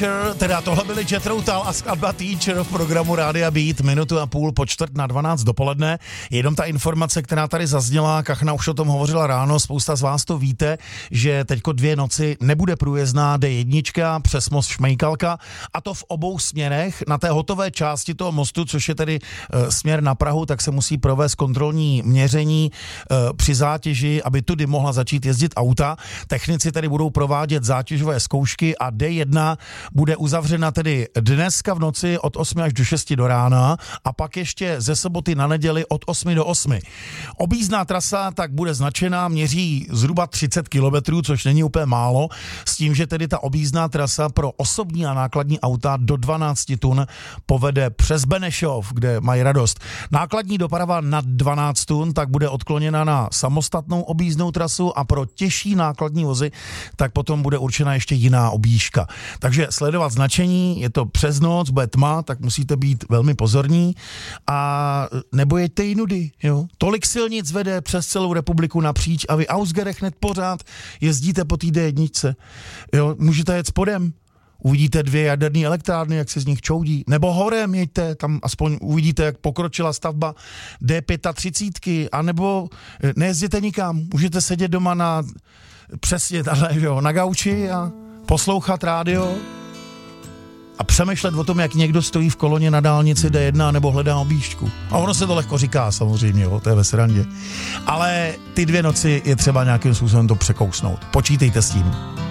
Teacher, teda tohle byli Jethro Tull a skladba Teacher v programu Rádia Beat, 1,5 minuty po 11:45 dopoledne. Jenom ta informace, která tady zazněla, Kachna už o tom hovořila ráno, spousta z vás to víte, že teďko 2 noci nebude průjezdná D1 přes most Šmejkalka, a to v obou směrech. Na té hotové části toho mostu, což je tedy směr na Prahu, tak se musí provést kontrolní měření při zátěži, aby tudy mohla začít jezdit auta. Technici tedy budou provádět zátěžové zkoušky a D1 bude uzavřena tedy dneska v noci od 8 až do 6 do rána a pak ještě ze soboty na neděli od 8 do 8. Objízdná trasa tak bude značená, měří zhruba 30 km, což není úplně málo, s tím, že tedy ta objízdná trasa pro osobní a nákladní auta do 12 tun povede přes Benešov, kde mají radost. Nákladní doprava nad 12 tun tak bude odkloněna na samostatnou objízdnou trasu a pro těžší nákladní vozy tak potom bude určena ještě jiná objížďka. Takže sledovat značení, je to přes noc, bude tma, tak musíte být velmi pozorní a nebojeďte jí nudy. Jo? Tolik silnic vede přes celou republiku napříč a vy ausgerechnet pořád jezdíte po té D1. Jo? Můžete jet spodem. Uvidíte 2 jaderné elektrárny, jak se z nich čoudí. Nebo horem jeďte, tam aspoň uvidíte, jak pokročila stavba D35, anebo nejezděte nikam. Můžete sedět doma přesně na gauči a poslouchat rádio a přemýšlet o tom, jak někdo stojí v koloně na dálnici D1 nebo hledá objížďku. A ono se to lehko říká samozřejmě, jo, to je ve srandě. Ale ty 2 noci je třeba nějakým způsobem to překousnout. Počítejte s tím.